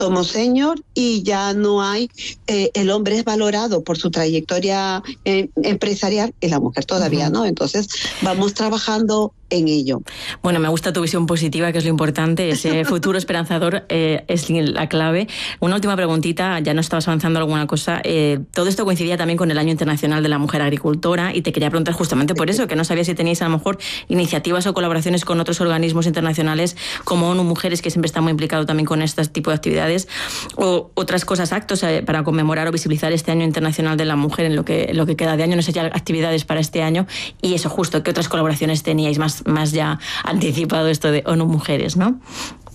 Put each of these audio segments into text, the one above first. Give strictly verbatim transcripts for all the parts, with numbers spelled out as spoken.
somos senior y ya no hay, eh, el hombre es valorado por su trayectoria eh, empresarial y la mujer todavía uh-huh. no. Entonces vamos trabajando en ello. Bueno, me gusta tu visión positiva, que es lo importante, ese futuro esperanzador eh, es la clave. Una última preguntita, ya no estabas avanzando alguna cosa. Eh, todo esto coincidía también con el Año Internacional de la Mujer Agricultora y te quería preguntar justamente por eso, que no sabía si teníais a lo mejor iniciativas o colaboraciones con otros organismos internacionales como ONU Mujeres, que siempre está muy implicado también con este tipo de actividades, o otras cosas, actos eh, para conmemorar o visibilizar este Año Internacional de la Mujer en lo que, en lo que queda de año, no sé ya actividades para este año, y eso justo, ¿qué otras colaboraciones teníais más más ya anticipado esto de ONU Mujeres, ¿no?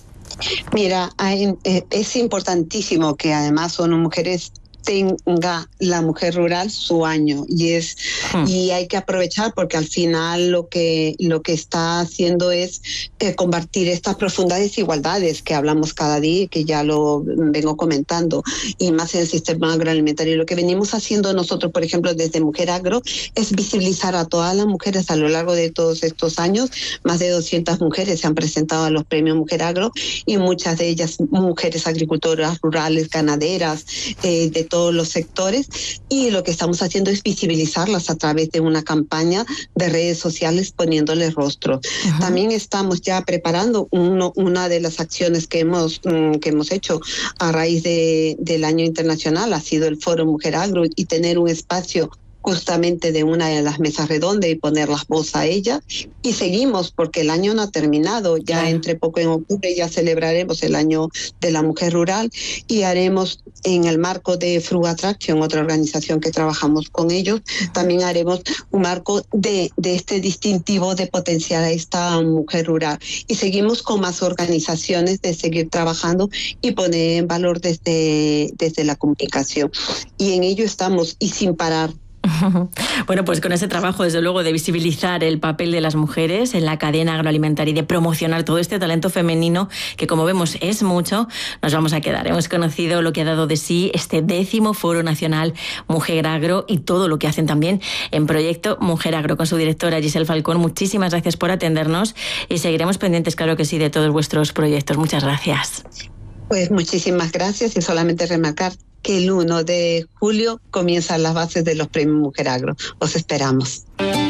Mira, hay, eh, es importantísimo que además ONU Mujeres tenga la mujer rural su año y es hmm. y hay que aprovechar porque al final lo que lo que está haciendo es eh, combatir estas profundas desigualdades que hablamos cada día y que ya lo vengo comentando, y más en el sistema agroalimentario. Lo que venimos haciendo nosotros, por ejemplo, desde Mujer Agro, es visibilizar a todas las mujeres a lo largo de todos estos años. Más de doscientas mujeres se han presentado a los premios Mujer Agro y muchas de ellas mujeres agricultoras rurales, ganaderas, eh, de todo todos los sectores, y lo que estamos haciendo es visibilizarlas a través de una campaña de redes sociales poniéndoles rostro. Uh-huh. También estamos ya preparando uno, una de las acciones que hemos, um, que hemos hecho a raíz de, del Año Internacional ha sido el Foro Mujer Agro y tener un espacio justamente de una de las mesas redondas y poner las voz a ella. Y seguimos porque el año no ha terminado, ya claro. Entre poco en octubre ya celebraremos el año de la mujer rural y haremos en el marco de Fruit Attraction, otra organización que trabajamos con ellos, también haremos un marco de, de este distintivo de potenciar a esta mujer rural. Y seguimos con más organizaciones de seguir trabajando y poner en valor desde, desde la comunicación. Y en ello estamos y sin parar. Bueno, pues con ese trabajo, desde luego, de visibilizar el papel de las mujeres en la cadena agroalimentaria y de promocionar todo este talento femenino, que como vemos es mucho, nos vamos a quedar. Hemos conocido lo que ha dado de sí este décimo Foro Nacional Mujer Agro y todo lo que hacen también en Proyecto Mujer Agro. Con su directora Giselle Falcón, muchísimas gracias por atendernos y seguiremos pendientes, claro que sí, de todos vuestros proyectos. Muchas gracias. Pues muchísimas gracias y solamente remarcar que el uno de julio comienzan las bases de los premios Mujer Agro. Os esperamos.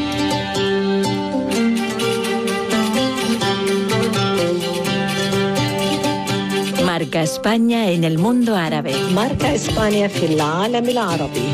Marca España en el mundo árabe. Marca España في العالم العربي.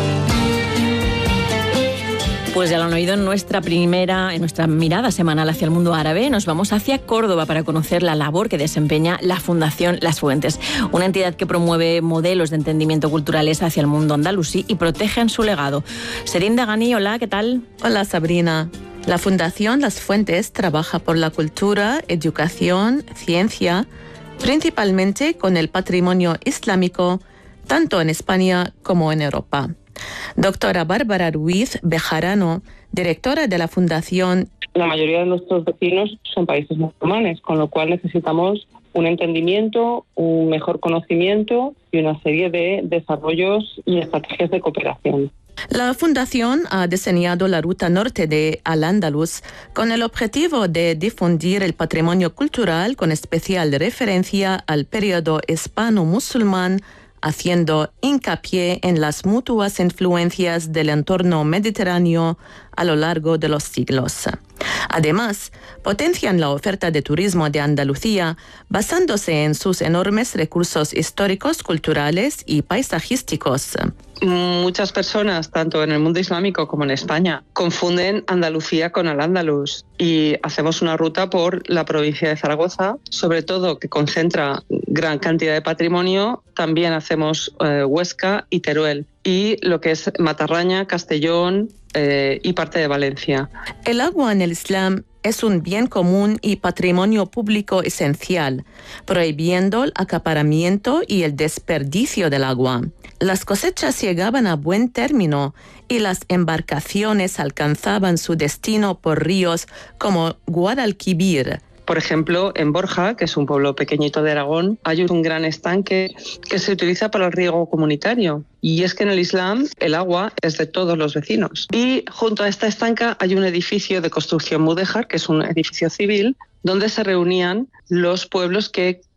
Pues ya lo han oído en nuestra primera, en nuestra mirada semanal hacia el mundo árabe. Nos vamos hacia Córdoba para conocer la labor que desempeña la Fundación Las Fuentes, una entidad que promueve modelos de entendimiento culturales hacia el mundo andalusí y protegen su legado. Serín Dagani, hola, ¿qué tal? Hola, Sabrina. La Fundación Las Fuentes trabaja por la cultura, educación, ciencia, principalmente con el patrimonio islámico, tanto en España como en Europa. Doctora Bárbara Ruiz Bejarano, directora de la Fundación. La mayoría de nuestros vecinos son países musulmanes, con lo cual necesitamos un entendimiento, un mejor conocimiento y una serie de desarrollos y estrategias de cooperación. La Fundación ha diseñado la ruta norte de Al-Ándalus con el objetivo de difundir el patrimonio cultural con especial referencia al periodo hispano-musulmán, haciendo hincapié en las mutuas influencias del entorno mediterráneo a lo largo de los siglos. Además, potencian la oferta de turismo de Andalucía basándose en sus enormes recursos históricos, culturales y paisajísticos. Muchas personas, tanto en el mundo islámico como en España, confunden Andalucía con Al-Ándalus y hacemos una ruta por la provincia de Zaragoza, sobre todo que concentra gran cantidad de patrimonio. También hacemos eh, Huesca y Teruel, y lo que es Matarraña, Castellón eh, y parte de Valencia. El agua en el Islam es un bien común y patrimonio público esencial, prohibiendo el acaparamiento y el desperdicio del agua. Las cosechas llegaban a buen término y las embarcaciones alcanzaban su destino por ríos como Guadalquivir. Por ejemplo, en Borja, que es un pueblo pequeñito de Aragón, hay un gran estanque que se utiliza para el riego comunitario. Y es que en el Islam el agua es de todos los vecinos. Y junto a esta estanca hay un edificio de construcción mudéjar, que es un edificio civil, donde se reunían los pueblos que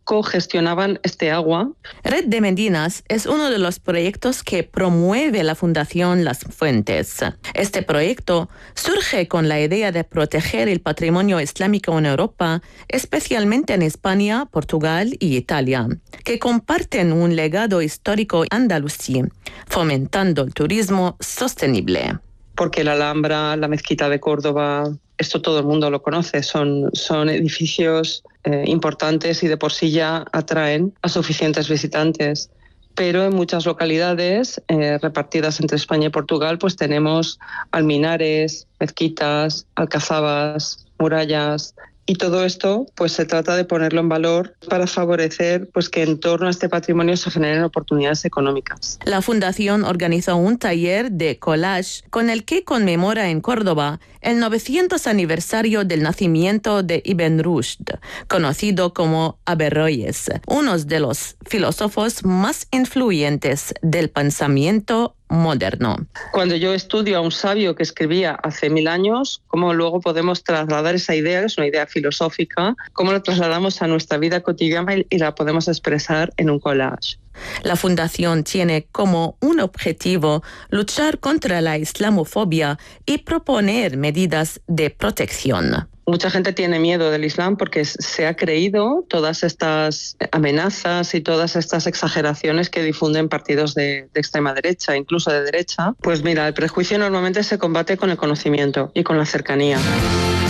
cogestionaban este agua. Red de Medinas es uno de los proyectos que promueve la Fundación Las Fuentes. Este proyecto surge con la idea de proteger el patrimonio islámico en Europa, especialmente en España, Portugal y Italia, que comparten un legado histórico andalusí, fomentando el turismo sostenible. Porque la Alhambra, la Mezquita de Córdoba, esto todo el mundo lo conoce, son, son edificios eh, importantes y de por sí ya atraen a suficientes visitantes. Pero en muchas localidades eh, repartidas entre España y Portugal, pues tenemos alminares, mezquitas, alcazabas, murallas. Y todo esto pues se trata de ponerlo en valor para favorecer pues que en torno a este patrimonio se generen oportunidades económicas. La Fundación organizó un taller de collage con el que conmemora en Córdoba el novecientos aniversario del nacimiento de Ibn Rushd, conocido como Averroes, uno de los filósofos más influyentes del pensamiento moderno. Cuando yo estudio a un sabio que escribía hace mil años, ¿cómo luego podemos trasladar esa idea, que es una idea filosófica, cómo la trasladamos a nuestra vida cotidiana y la podemos expresar en un collage? La Fundación tiene como un objetivo luchar contra la islamofobia y proponer medidas de protección. Mucha gente tiene miedo del Islam porque se ha creído todas estas amenazas y todas estas exageraciones que difunden partidos de, de extrema derecha, incluso de derecha. Pues mira, el prejuicio normalmente se combate con el conocimiento y con la cercanía.